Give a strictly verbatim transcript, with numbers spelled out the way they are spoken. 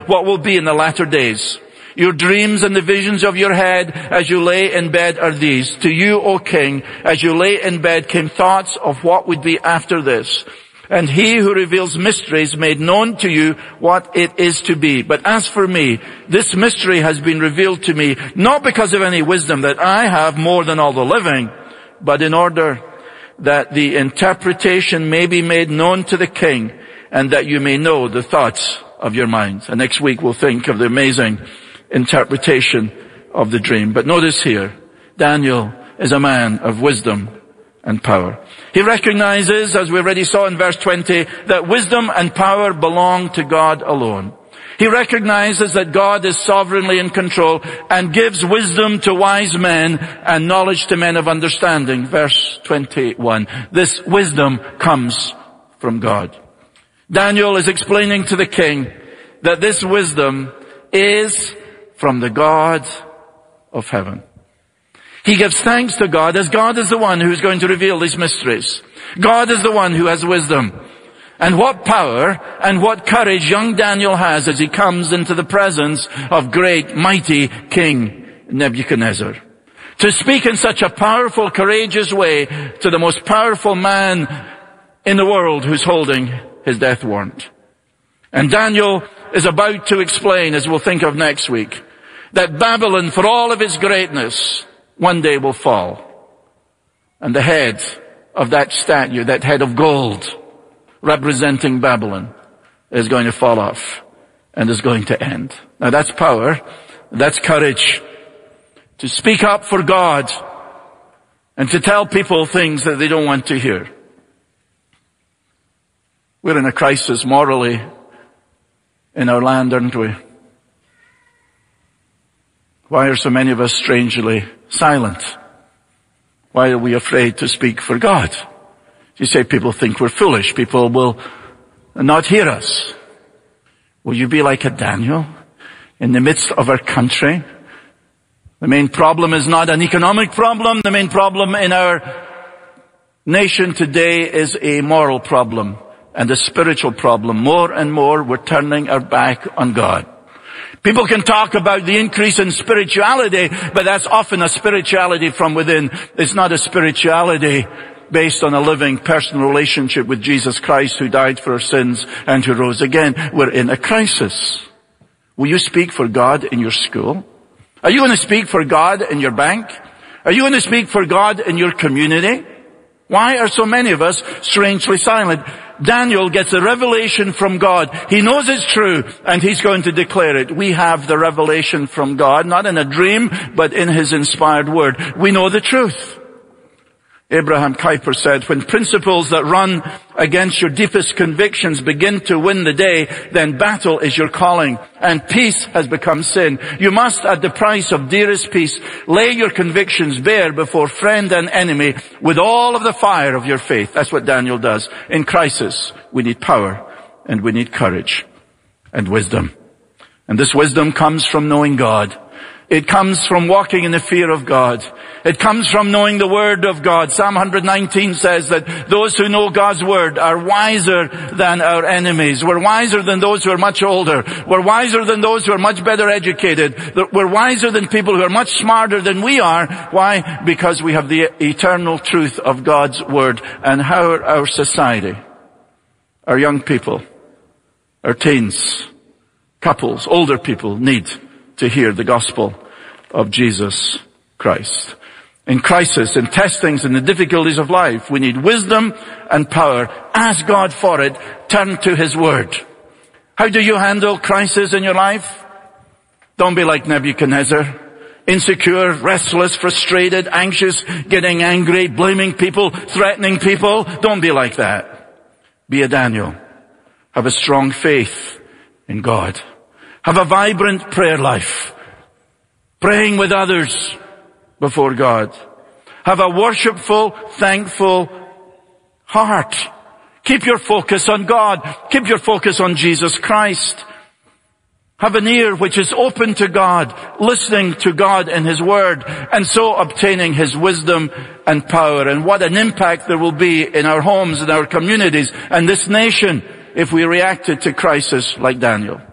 what will be in the latter days. Your dreams and the visions of your head as you lay in bed are these. To you, O king, as you lay in bed came thoughts of what would be after this. And he who reveals mysteries made known to you what it is to be. But as for me, this mystery has been revealed to me, not because of any wisdom that I have more than all the living, but in order that the interpretation may be made known to the king, and that you may know the thoughts of your mind. And next week we'll think of the amazing interpretation of the dream. But notice here, Daniel is a man of wisdom and power. He recognizes, as we already saw in verse twenty, that wisdom and power belong to God alone. He recognizes that God is sovereignly in control and gives wisdom to wise men and knowledge to men of understanding. Verse twenty-one. This wisdom comes from God. Daniel is explaining to the king that this wisdom is from the God of heaven. He gives thanks to God, as God is the one who is going to reveal these mysteries. God is the one who has wisdom. And what power and what courage young Daniel has as he comes into the presence of great, mighty King Nebuchadnezzar. To speak in such a powerful, courageous way to the most powerful man in the world who's holding his death warrant. And Daniel is about to explain, as we'll think of next week, that Babylon, for all of its greatness, one day will fall. And the head of that statue, that head of gold, representing Babylon, is going to fall off and is going to end. Now that's power, that's courage. To speak up for God and to tell people things that they don't want to hear. We're in a crisis morally in our land, aren't we? Why are so many of us strangely silent? Why are we afraid to speak for God? You say people think we're foolish. People will not hear us. Will you be like a Daniel in the midst of our country? The main problem is not an economic problem. The main problem in our nation today is a moral problem and a spiritual problem. More and more we're turning our back on God. People can talk about the increase in spirituality, but that's often a spirituality from within. It's not a spirituality based on a living personal relationship with Jesus Christ, who died for our sins and who rose again. We're in a crisis. Will you speak for God in your school? Are you going to speak for God in your bank? Are you going to speak for God in your community? Why are so many of us strangely silent? Daniel gets a revelation from God. He knows it's true, and he's going to declare it. We have the revelation from God, not in a dream, but in his inspired word. We know the truth. Abraham Kuyper said, when principles that run against your deepest convictions begin to win the day, then battle is your calling, and peace has become sin. You must, at the price of dearest peace, lay your convictions bare before friend and enemy with all of the fire of your faith. That's what Daniel does. In crisis, we need power, and we need courage, and wisdom. And this wisdom comes from knowing God. It comes from walking in the fear of God. It comes from knowing the Word of God. Psalm one nineteen says that those who know God's Word are wiser than our enemies. We're wiser than those who are much older. We're wiser than those who are much better educated. We're wiser than people who are much smarter than we are. Why? Because we have the eternal truth of God's Word. And how our society, our young people, our teens, couples, older people need to hear the gospel of Jesus Christ. In crisis, in testings, in the difficulties of life, we need wisdom and power. Ask God for it. Turn to His Word. How do you handle crisis in your life? Don't be like Nebuchadnezzar. Insecure, restless, frustrated, anxious, getting angry, blaming people, threatening people. Don't be like that. Be a Daniel. Have a strong faith in God. Have a vibrant prayer life. Praying with others before God. Have a worshipful, thankful heart. Keep your focus on God. Keep your focus on Jesus Christ. Have an ear which is open to God, listening to God and His Word, and so obtaining His wisdom and power. And what an impact there will be in our homes, in our communities, and this nation if we reacted to crisis like Daniel.